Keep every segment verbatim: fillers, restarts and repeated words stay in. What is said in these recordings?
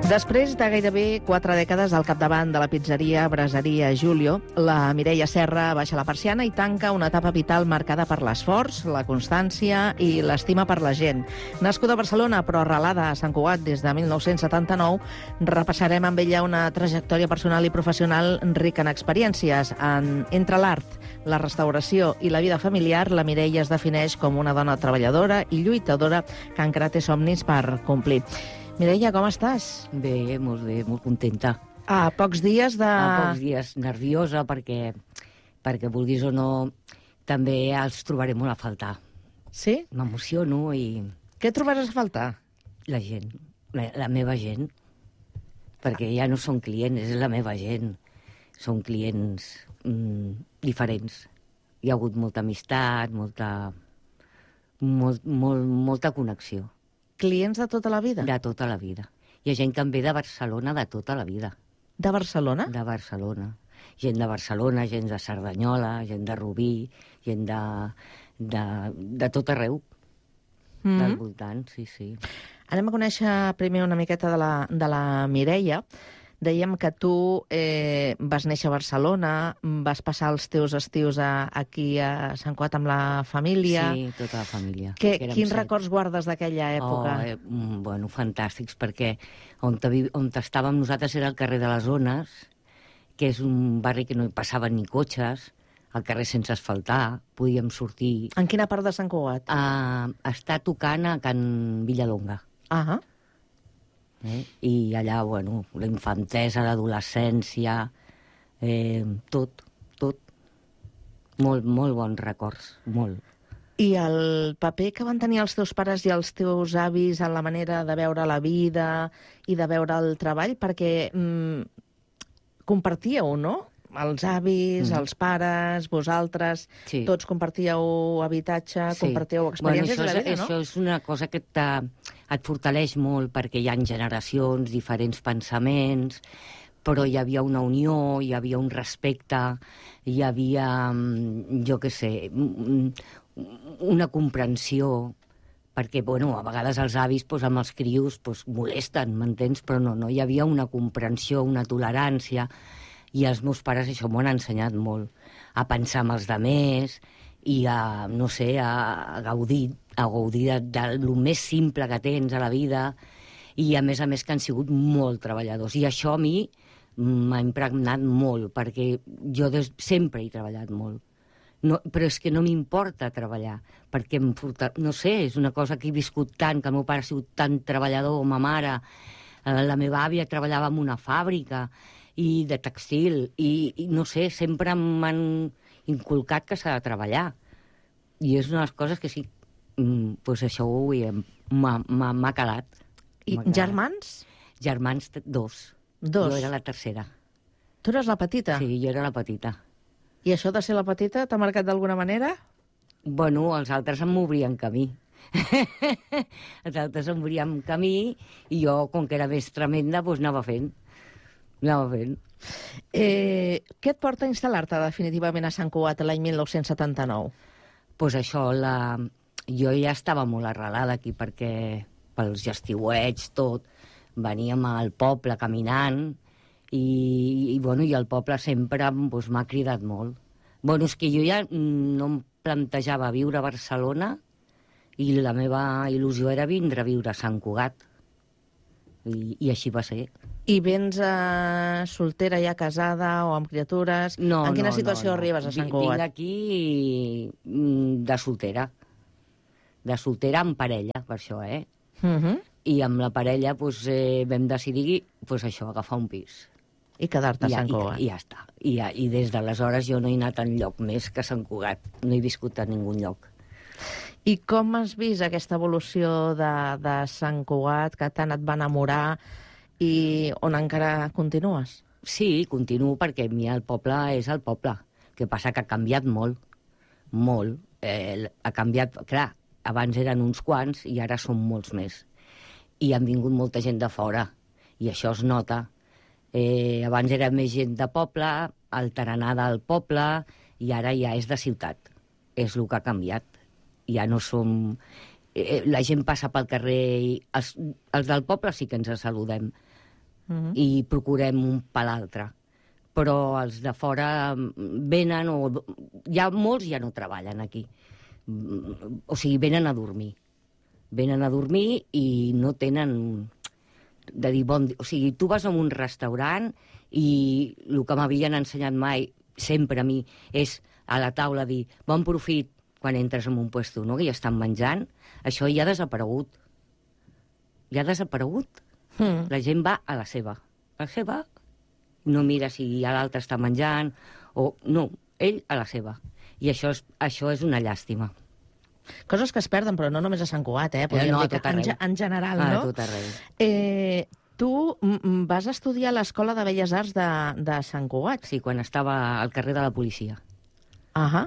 Després de gairebé quatre dècades al capdavant de la pizzeria Braseria Giulio, la Mireia Serra baixa la persiana i tanca una etapa vital marcada per l'esforç, la constància i l'estima per la gent. Nascuda a Barcelona, però arrelada a Sant Cugat des de mil nou-cents setanta-nou, repassarem amb ella una trajectòria personal i professional rica en experiències. En, entre l'art, la restauració i la vida familiar, la Mireia es defineix com una dona treballadora i lluitadora que encara té somnis per complir. Mireia, com estàs? Bé, molt bé, molt contenta. A pocs dies de... A pocs dies, nerviosa, perquè, perquè vulguis o no, també els trobaré molt a faltar. Sí? M'emociono i... Què trobaràs a faltar? La gent, la, la meva gent. Perquè ja no són clients, és la meva gent. Són clients mm, diferents. Hi ha hagut molta amistat, molta, molt, molt, molta connexió. Clients de tota la vida? De tota la vida. Hi ha gent que em ve de Barcelona de tota la vida. De Barcelona? De Barcelona. Gent de Barcelona, gent de Cerdanyola, gent de Rubí, gent de, de, de tot arreu, mm-hmm. del voltant, sí, sí. Anem a conèixer primer una miqueta de la, de la Mireia. Dèiem que tu eh, vas néixer a Barcelona, vas passar els teus estius a, aquí a Sant Cugat amb la família. Sí, tota la família. Que, quins set... records guardes d'aquella època? Oh, eh, bueno, fantàstics, perquè on, on estàvem nosaltres era el carrer de les Ones, que és un barri que no hi passaven ni cotxes, al carrer sense asfaltar, podíem sortir... En quina part de Sant Cugat? A, a estar tocant a Can Villalonga. Ah, Eh? I allà, bueno, la infantesa, l'adolescència, eh, tot, tot. Molt, molt bons records, molt. I el paper que van tenir els teus pares i els teus avis en la manera de veure la vida i de veure el treball, perquè mm, compartíeu, no? Els avis, mm. els pares, vosaltres, sí. Tots compartíeu habitatge, sí. Compartíeu experiències bueno, de la vida, és, no? Això és una cosa que et fortaleix molt, perquè hi ha generacions, diferents pensaments, però hi havia una unió, hi havia un respecte, hi havia, jo què sé, una comprensió, perquè, bueno, a vegades els avis doncs, amb els crios doncs, molesten, m'entens? Però no, no, hi havia una comprensió, una tolerància. I els meus pares això m'ho han ensenyat molt, a pensar amb els demés i a, no sé, a gaudir, a gaudir de, de lo més simple que tens a la vida i, a més a més, que han sigut molt treballadors. I això a mi m'ha impregnat molt, perquè jo des, sempre he treballat molt. No, però és que no m'importa treballar, perquè, em, no sé, és una cosa que he viscut tant, que el meu pare ha sigut tan treballador, ma mare, la meva àvia treballava en una fàbrica, i de textil, i, i no sé, sempre m'han inculcat que s'ha de treballar. I és una de les coses que sí, doncs això m'ha calat. I germans? Germans, dos. Dos? Jo era la tercera. Tu eres la petita? Sí, jo era la petita. I això de ser la petita t'ha marcat d'alguna manera? Bueno, els altres em m'obrien camí. Els altres em m'obrien camí i jo, com que era més tremenda, doncs anava fent. Anava fent. Eh, què et porta a instal·lar-te definitivament a Sant Cugat l'any mil nou-cents setanta-nou? Doncs pues això, la... jo ja estava molt arrelada aquí perquè pels estiuets, tot, veníem al poble caminant i, i, bueno, i el poble sempre pues, m'ha cridat molt. Bueno, és que jo ja no em plantejava viure a Barcelona i la meva il·lusió era vindre a viure a Sant Cugat. I, i així va ser. I vens uh, soltera ja casada o amb criatures? No, en quina no, situació no, no. arribes a Sant Cugat? Vinc aquí de soltera. De soltera amb parella, per això, eh? Uh-huh. I amb la parella pues, eh, vam decidir pues, això, agafar un pis. I quedar-te a Sant Cugat. I, i ja està. I, I des d'aleshores jo no he anat enlloc més que a Sant Cugat. No he viscut a ningú lloc. I com has vist aquesta evolució de, de Sant Cugat, que tant et va enamorar i on encara continues? Sí, continuo perquè a mi el poble és el poble. El que passa que ha canviat molt, molt. Eh, ha canviat, clar, abans eren uns quants i ara són molts més. I han vingut molta gent de fora i això es nota. Eh, abans era més gent de poble, el tarannà del poble i ara ja és de ciutat. És el que ha canviat. Ja no som... Eh, la gent passa pel carrer i els, els del poble sí que ens saludem, uh-huh. i procurem un per l'altre. Però els de fora venen, o ja molts ja no treballen aquí. O sigui, venen a dormir. Venen a dormir i no tenen de dir bon dia. O sigui, tu vas a un restaurant i el que m'havien ensenyat mai, sempre a mi, és a la taula dir bon profit quan entres en un puesto, no? Que ja estan menjant. Això ja ha desaparegut. Ja ha desaparegut. Mm. La gent va a la seva. A la seva. No mira si l'altre està menjant o... No, ell a la seva. I això és, això és una llàstima. Coses que es perden, però no només a Sant Cugat, eh? Podríem no, dir que en, en general, no? A tot arreu. Eh, tu vas estudiar a l'Escola de Belles Arts de, de Sant Cugat? Sí, quan estava al carrer de la policia. Ahà.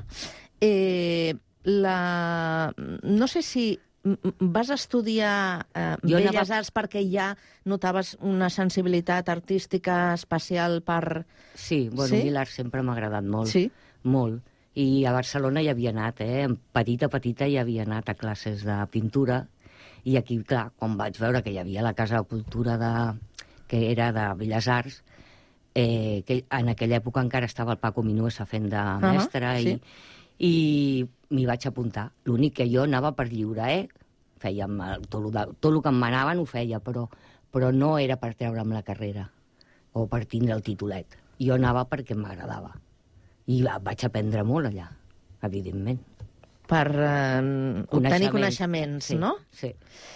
Eh, la... No sé si vas estudiar eh, Belles anava... Arts perquè ja notaves una sensibilitat artística especial per... Sí, bueno, sí? l'art sempre m'ha agradat molt. Sí? Molt. I a Barcelona hi havia anat, eh? Petita, petita hi havia anat a classes de pintura. I aquí, clar, quan vaig veure que hi havia la Casa de Cultura de... que era de Belles Arts, eh, que en aquella època encara estava el Paco Minuesa fent de mestre, uh-huh, sí. i, i m'hi vaig apuntar. L'únic que jo anava per lliure, eh? Fèiem el, tot, el, tot el que em manaven ho feia, però, però no era per treure'm la carrera o per tindre el titulet. Jo anava perquè m'agradava. I vaig aprendre molt allà, evidentment. Per eh, obtenir coneixements, sí, no? Sí.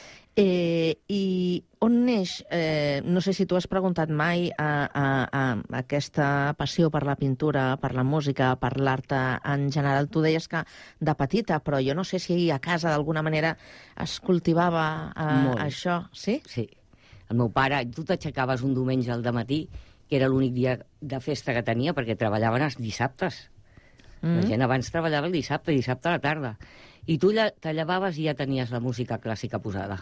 Eh, I on neix, eh, no sé si tu has preguntat mai a, a, a aquesta passió per la pintura, per la música, per l'art en general. Tu deies que de petita, però jo no sé si a casa d'alguna manera es cultivava eh, això. Sí? Sí. El meu pare, tu t'aixecaves un diumenge al dematí, que era l'únic dia de festa que tenia, perquè treballaven els dissabtes. Mm. La gent abans treballava el dissabte, dissabte a la tarda. I tu te llevaves i ja tenies la música clàssica posada.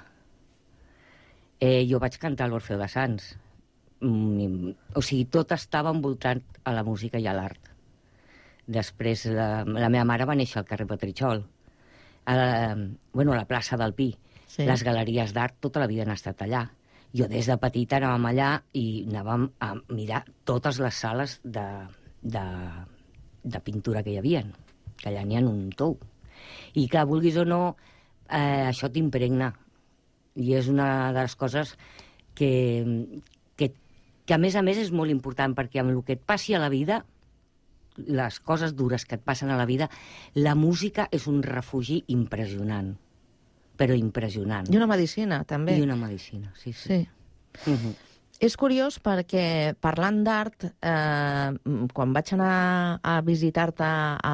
Eh, jo vaig cantar a l'Orfeo de Sants. Mm, o sigui, tot estava envoltant a la música i a l'art. Després, la, la meva mare va néixer al carrer Petritxol, a la, bueno, a la plaça del Pi. Sí. Les galeries d'art tota la vida han estat allà. Jo des de petita anàvem allà i anàvem a mirar totes les sales de, de, de pintura que hi havia, que allà n'hi ha un tou. I que, vulguis o no, eh, això t'impregna. I és una de les coses que, que, que, a més a més, és molt important, perquè amb el que et passi a la vida, les coses dures que et passen a la vida, la música és un refugi impressionant. Però impressionant. I una medicina, també. I una medicina, sí, sí. sí. Uh-huh. És curiós perquè, parlant d'art, eh, quan vaig anar a visitar-te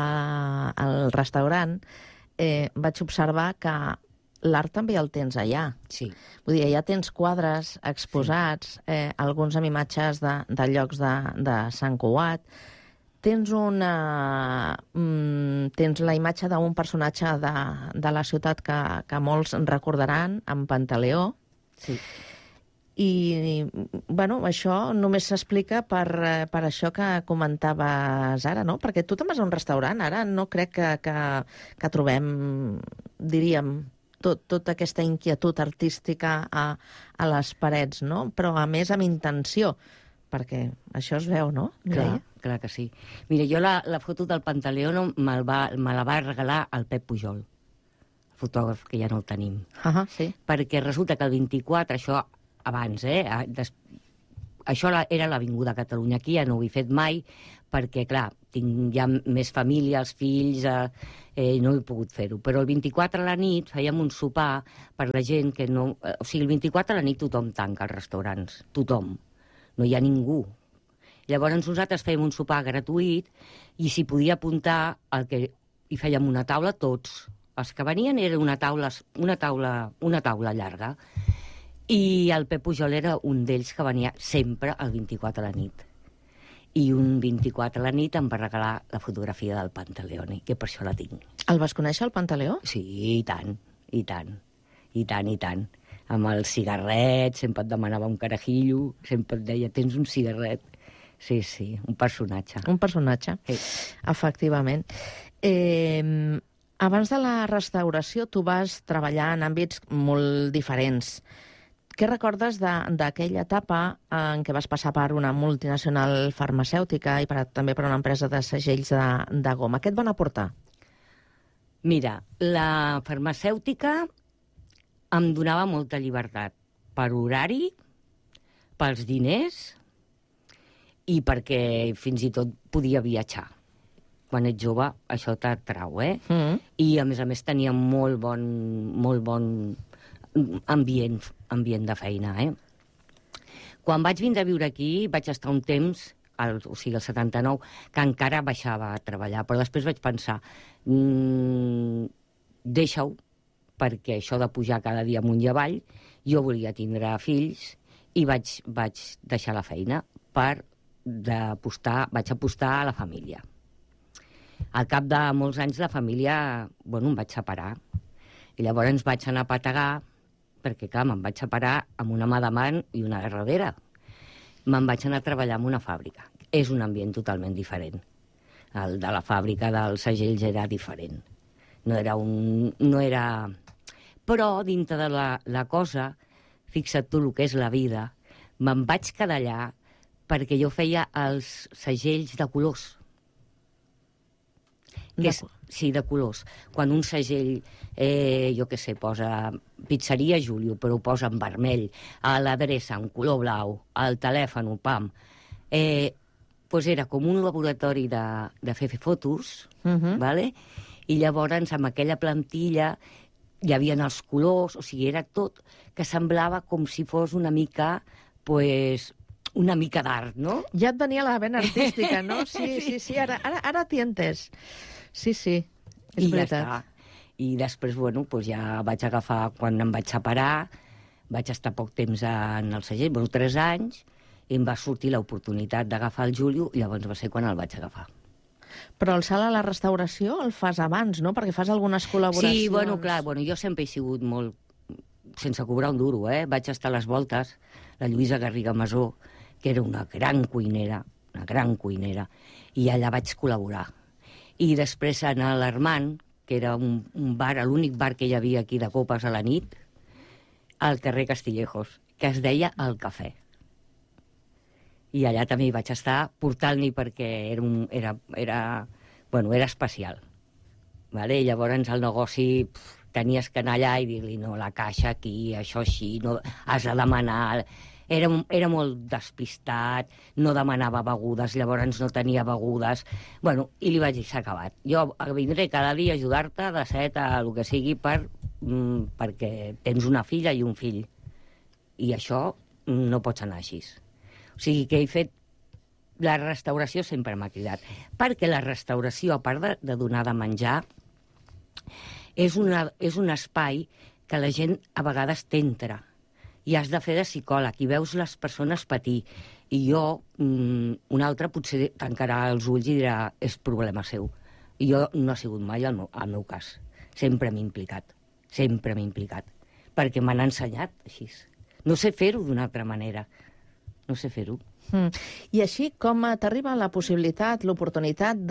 al restaurant, eh, vaig observar que l'art també el tens allà. Sí. Vull dir, allà tens quadres exposats, sí. eh, alguns amb imatges de, de llocs de, de Sant Cugat. Tens una... Mm, tens la imatge d'un personatge de, de la ciutat que, que molts recordaran, en Pantaleó. Sí. I, bueno, això només s'explica per, per això que comentaves ara, no? Perquè tu te'n vas a un restaurant, ara no crec que, que, que trobem, diríem, tot, tota aquesta inquietud artística a, a les parets, no? Però, a més, amb intenció, perquè això es veu, no? Clar, clar que sí. Mira, jo la, la foto del Pantaleó no, me, va, me la va regalar el Pep Pujol, el fotògraf, que ja no el tenim. Uh-huh, sí. Perquè resulta que el vint-i-quatre, això abans, eh? Des, això era l'Avinguda Catalunya. Aquí ja no ho he fet mai, perquè, clar, tinc ja més família, els fills, eh, eh, no he pogut fer-ho. Però el vint-i-quatre a la nit fèiem un sopar per la gent que no... O sigui, el vint-i-quatre a la nit tothom tanca els restaurants, tothom. No hi ha ningú. Llavors nosaltres fèiem un sopar gratuït i s'hi podia apuntar el que... I fèiem una taula tots. Els que venien era una taula, una taula, una taula llarga. I el Pep Pujol era un d'ells que venia sempre el vint-i-quatre a la nit. I un vint-i-quatre a la nit em va regalar la fotografia del Pantaleone, que per això la tinc. El vas conèixer, el Pantaleó? Sí, i tant, i tant, i tant, i tant. Amb el cigarret, sempre et demanava un carajillo, sempre et deia, tens un cigarret. Sí, sí, un personatge. Un personatge, sí. Efectivament. Eh, abans de la restauració tu vas treballar en àmbits molt diferents. què recordes d'aquella etapa en què vas passar per una multinacional farmacèutica i per, també per una empresa de segells de, de goma? Què et van aportar? Mira, la farmacèutica em donava molta llibertat per horari, pels diners i perquè fins i tot podia viatjar. Quan ets jove, això t'atrau, eh? Mm. I, a més a més, tenia molt bon, molt bon ambient, ambient de feina, eh? Quan vaig vindre a viure aquí, vaig estar un temps, el, o sigui, el setanta-nou, que encara baixava a treballar, però després vaig pensar, mmm, deixa-ho, perquè això de pujar cada dia amunt i avall, jo volia tindre fills i vaig, vaig deixar la feina per apostar, vaig apostar a la família. Al cap de molts anys la família, bueno, em vaig separar. I llavors ens vaig anar a pategar, perquè clar, me'n vaig separar amb una mà davant i una darrere. Me'n vaig anar a treballar en una fàbrica. És un ambient totalment diferent. El de la fàbrica dels segells era diferent. No era un... No era... Però, dintre de la, la cosa, fixa't tu el que és la vida, me'n vaig quedar allà perquè jo feia els segells de colors. Que és, sí, de colors. Quan un segell, eh, jo què sé, posa pizzeria Julio, però ho posa en vermell, a l'adreça en color blau, al telèfon, pam, eh, pues era com un laboratori de, de fer fotos, uh-huh. ¿Vale? I llavors amb aquella plantilla hi havia els colors, o sigui, era tot que semblava com si fos una mica, pues, una mica d'art, no? Ja et venia la vena artística, no? Sí, sí, sí, ara, ara, ara t'hi he entès. Sí, sí, és I veritat. Ja està. I després, bueno, doncs ja vaig agafar, quan em vaig separar, vaig estar poc temps en el segell, bueno, tres anys, i em va sortir l'oportunitat d'agafar el Julio, i llavors va ser quan el vaig agafar. Però el salt a la restauració el fas abans, no? Perquè fas algunes col·laboracions. Sí, bueno, clar, bueno, jo sempre he sigut molt... sense cobrar un duro, eh? Vaig estar a les voltes, la Lluïsa Garriga Masó, que era una gran cuinera, una gran cuinera, i allà vaig col·laborar. I després en l'Armand, que era un, un bar, l'únic bar que hi havia aquí de copes a la nit, al carrer Castillejos, que es deia El Cafè. I allà també hi vaig estar portant-n'hi perquè era, un, era, era, bueno, era especial. Vale? I llavors el negoci pf, tenies que anar allà i dir-li no, la caixa aquí, això així, no, has de demanar... Era, era molt despistat, no demanava begudes, llavors no tenia begudes... Bueno, i li vaig dir, s'ha acabat. Jo vindré cada dia a ajudar-te de set a el que sigui per, mm, perquè tens una filla i un fill. I això no pots anar així. O sigui que he fet... La restauració sempre m'ha cridat. Perquè la restauració, a part de, de donar de menjar, és, una, és un espai que la gent a vegades t'entra. I has de fer de psicòleg, i veus les persones patir. I jo, mm, un altre potser tancarà els ulls i dirà és problema seu. I jo no ha sigut mai el meu, el meu cas. Sempre m'he implicat, sempre m'he implicat. Perquè m'han ensenyat així. No sé fer-ho d'una altra manera. No sé fer-ho. Mm. I així com t'arriba la possibilitat, l'oportunitat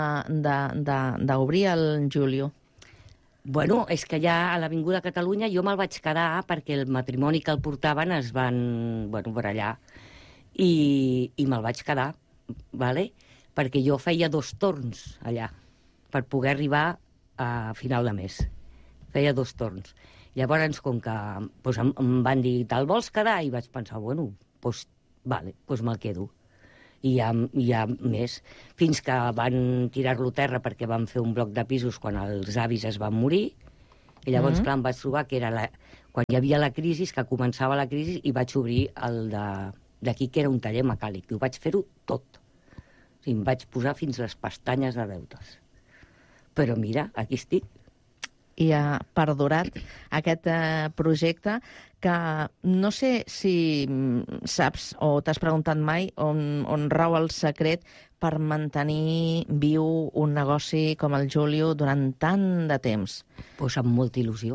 d'obrir el Julio? Bueno, és que ja a l'Avinguda Catalunya jo me'l vaig quedar perquè el matrimoni que el portaven es van, bueno, barallar i, i me'l vaig quedar, ¿vale? Perquè jo feia dos torns allà per poder arribar a final de mes. Feia dos torns. Llavors, com que pues, em, em van dir, te'l vols quedar? I vaig pensar, bueno, pues, vale, pues me'l quedo. I hi ha, hi ha més, fins que van tirar-lo a terra perquè van fer un bloc de pisos quan els avis es van morir, i llavors, mm-hmm. clar, em vaig trobar que era la, quan hi havia la crisi, que començava la crisi, i vaig obrir el d'aquí, que era un taller mecànic, i ho vaig fer-ho tot. O sigui, em vaig posar fins les pestanyes de deutes. Però mira, aquí estic. I ha perdurat aquest eh, projecte que no sé si saps o t'has preguntat mai on, on rau el secret per mantenir viu un negoci com el Julio durant tant de temps. Pues amb molta il·lusió.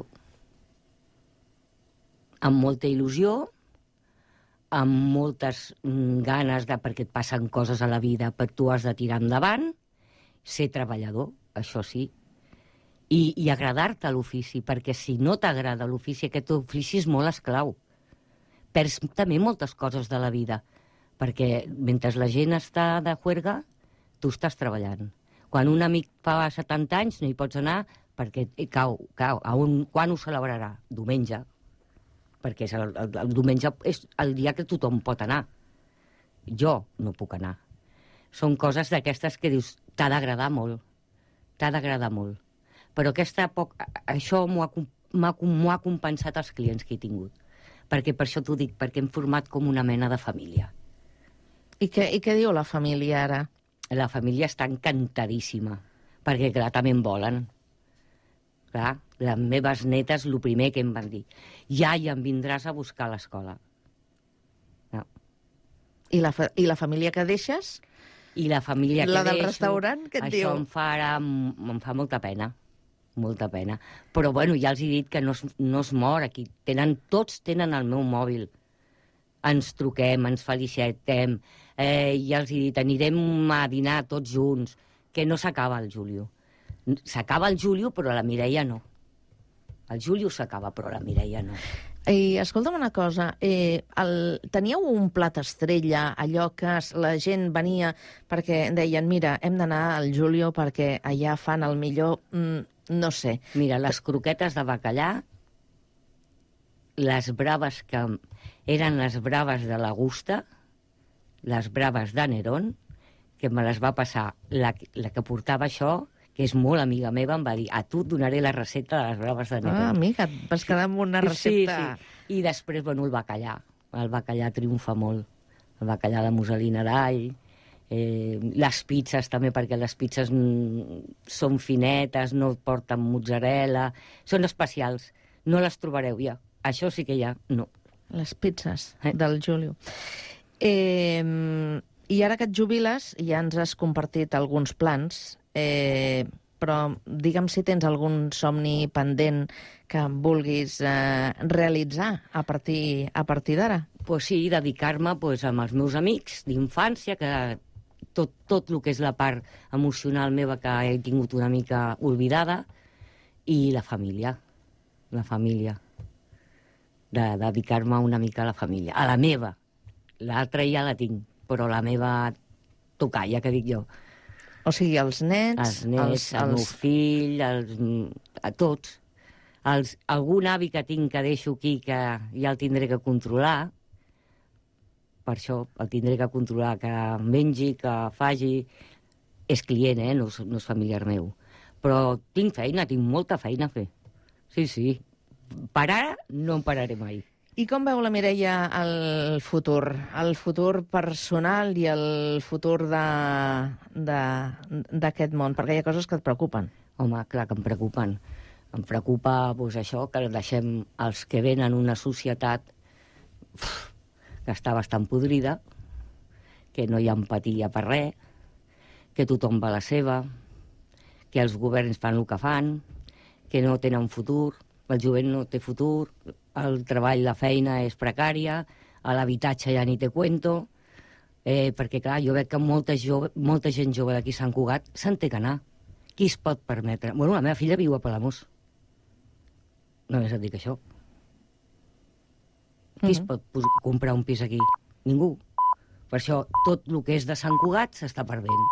Amb molta il·lusió, amb moltes ganes de perquè et passen coses a la vida, però tu has de tirar endavant, ser treballador, això sí, i, i agradar-te l'ofici, perquè si no t'agrada l'ofici, aquest ofici és molt esclau. perds també moltes coses de la vida, perquè mentre la gent està de juerga, tu estàs treballant. Quan un amic fa setanta anys no hi pots anar perquè cau, cau. A un, quan ho celebrarà? Diumenge. Perquè és el, el, el diumenge és el dia que tothom pot anar. Jo no puc anar. Són coses d'aquestes que dius, t'ha d'agradar molt, t'ha d'agradar molt. Però aquesta poc, això m'ho ha, m'ho ha compensat els clients que he tingut. Perquè per això t'ho dic, perquè hem format com una mena de família. I què, i què diu la família ara? La família està encantadíssima, perquè clar, també em volen. Clar, les meves netes, el primer que em van dir, ja hi em vindràs a buscar a l'escola. No. I la, fa, I la família que deixes? I la família que la del deixo, restaurant, què et diu? Això em fa, ara, em fa molta pena, molta pena. Però bueno, ja els he dit que no es, no es mor aquí. Tenen, tots tenen el meu mòbil. Ens truquem, ens felicitem. Eh, ja els he dit, anirem a dinar tots junts, que no s'acaba el Julio. S'acaba el Julio, però la Mireia no. El Julio s'acaba, però la Mireia no. I escolta'm una cosa, eh, el, teníeu un plat estrella, allò que la gent venia perquè deien, mira, hem d'anar al Julio perquè allà fan el millor, mm, no sé. Mira, les croquetes de bacallà, les braves que eren les braves de la Gusta, les braves de Nerón, que me les va passar la, la que portava això, que és molt amiga meva, em va dir, a tu et donaré la recepta de les braves de Nerón. Ah, amiga, et vas quedar amb una recepta... Sí, sí. I després, bueno, el bacallà. El bacallà triomfa molt. El bacallà de musselina d'all, eh, les pizzas també, perquè les pizzas mm, són finetes, no porten mozzarella, són especials. No les trobareu ja. Això sí que ja, no. Les pizzas eh? del Julio. Eh, I ara que et jubiles, ja ens has compartit alguns plans, eh, però digue'm si tens algun somni pendent que vulguis eh, realitzar a partir, a partir d'ara. Pues sí, dedicar-me pues, amb els meus amics d'infància, que tot, tot el que és la part emocional meva que he tingut una mica oblidada, i la família, la família. De dedicar-me una mica a la família, a la meva. L'altra ja la tinc, però la meva tocalla, que dic jo. O sigui, els nets... Els nets, els, el els... meu fill, els, a tots. Els, algun avi que tinc que deixo aquí, que ja el tindré que controlar, per això el tindré que controlar, que mengi, que faci... És client, eh? No, no és familiar meu. Però tinc feina, tinc molta feina a fer. Sí, sí. Per ara no em pararé mai. I com veu la Mireia el futur? El futur personal i el futur d'aquest món? Perquè hi ha coses que et preocupen. Home, clar que em preocupen. Em preocupa doncs, això, que deixem els que venen una societat uf, que està bastant podrida, que no hi ha empatia per res, que tothom va a la seva, que els governs fan el que fan, que no tenen futur, el jovent no té futur, el treball, la feina és precària, a l'habitatge ja ni te cuento, eh, perquè clar, jo veig que molta, jove, molta gent jove d'aquí a Sant Cugat se'n té que anar. Qui es pot permetre? Bueno, la meva filla viu a Palamós. Només et dic això. Qui mm-hmm. es pot comprar un pis aquí? Ningú. Per això tot el que és de Sant Cugat s'està perdent.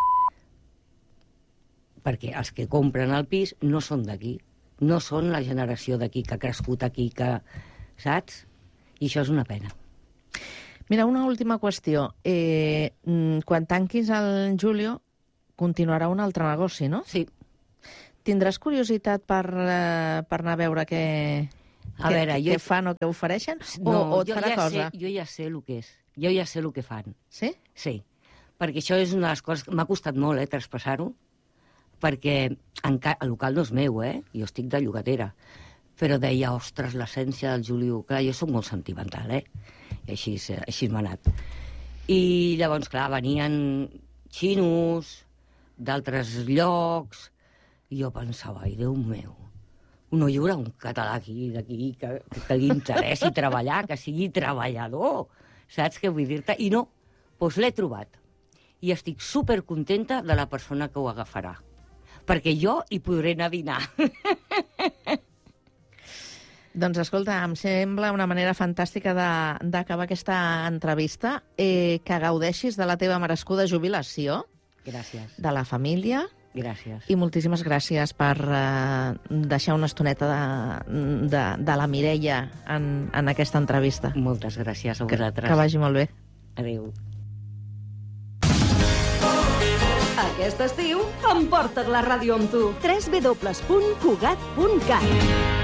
Perquè els que compren el pis no són d'aquí. No són la generació d'aquí, que ha crescut aquí, que... Saps? I això és una pena. Mira, una última qüestió. Eh, quan tanquis el Julio, continuarà un altre negoci, no? Sí. Tindràs curiositat per, eh, per anar a veure què, a què, veure, què jo... fan o què ofereixen? No, o, o et jo farà ja cosa? Sé, jo ja sé el que és. Jo ja sé el que fan. Sí? Sí. Perquè això és una de les coses que m'ha costat molt, eh, traspassar-ho, perquè encara, el local no és meu, eh? Jo estic de llogatera. Però deia, ostres, l'essència del Julio... Clar, jo soc molt sentimental, eh? I així, així m'ha anat. I llavors, clar, venien xinos d'altres llocs, i jo pensava, ai, Déu meu, no hi haurà un català aquí, d'aquí, que, que li interessi treballar, que sigui treballador, saps què vull dir-te? I no, doncs l'he trobat. I estic supercontenta de la persona que ho agafarà. Perquè jo hi podré anar a dinar. Doncs escolta, em sembla una manera fantàstica d'acabar aquesta entrevista, eh, que gaudeixis de la teva merescuda jubilació. Gràcies. De la família. Gràcies. I moltíssimes gràcies per eh, deixar una estoneta de, de, de la Mireia en, en aquesta entrevista. Moltes gràcies a vosaltres. Que, que vagi molt bé. Adéu. Aquest estiu emporta't la ràdio amb tu. w w w punt cugat punt cat